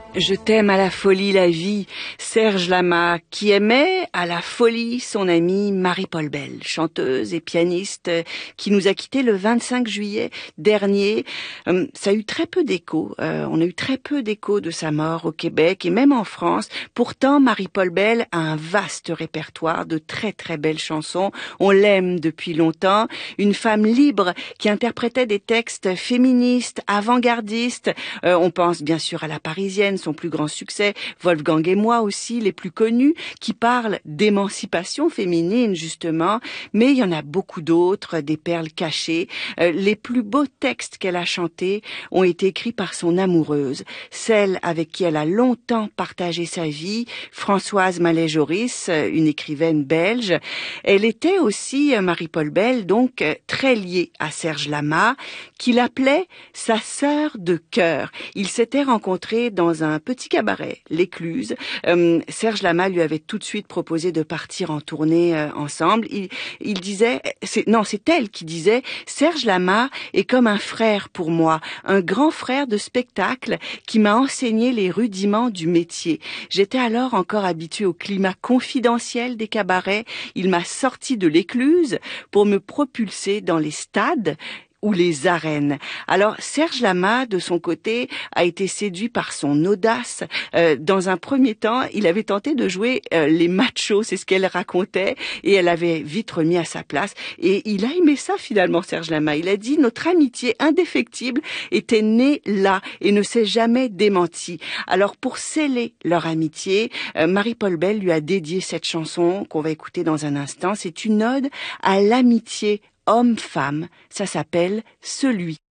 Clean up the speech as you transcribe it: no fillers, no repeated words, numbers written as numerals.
Je t'aime à la folie la vie, Serge Lama, qui aimait à la folie son amie Marie-Paul Bell, chanteuse et pianiste qui nous a quittés le 25 juillet dernier. Ça a eu très peu d'écho, on a eu très peu d'écho de sa mort au Québec et même en France. Pourtant, Marie-Paul Bell a un vaste répertoire de très très belles chansons. On l'aime depuis longtemps, une femme libre qui interprétait des textes féministes, avant-gardistes. On pense bien sûr à La Parisienne, son plus grand succès, Wolfgang et moi aussi, les plus connus, qui parlent d'émancipation féminine justement, mais il y en a beaucoup d'autres, des perles cachées. Les plus beaux textes qu'elle a chantés ont été écrits par son amoureuse, celle avec qui elle a longtemps partagé sa vie, Françoise Mallet-Joris, une écrivaine belge. Elle était aussi, Marie-Paul Bell, donc très liée à Serge Lama, qu'il appelait sa sœur de cœur. Ils s'étaient rencontrés dans un petit cabaret, l'Écluse. Serge Lama lui avait tout de suite proposé de partir en tournée ensemble. Il disait, c'est elle qui disait, Serge Lama est comme un frère pour moi, un grand frère de spectacle qui m'a enseigné les rudiments du métier. J'étais alors encore habituée au climat confidentiel des cabarets. Il m'a sorti de l'Écluse pour me propulser dans les stades ou les arènes. Alors Serge Lama, de son côté, a été séduit par son audace. Dans un premier temps, il avait tenté de jouer les machos, c'est ce qu'elle racontait, et elle avait vite remis à sa place. Et il a aimé ça finalement, Serge Lama. Il a dit notre amitié indéfectible était née là et ne s'est jamais démentie. Alors pour sceller leur amitié, Marie-Paul Bell lui a dédié cette chanson qu'on va écouter dans un instant. C'est une ode à l'amitié homme-femme, ça s'appelle Celui.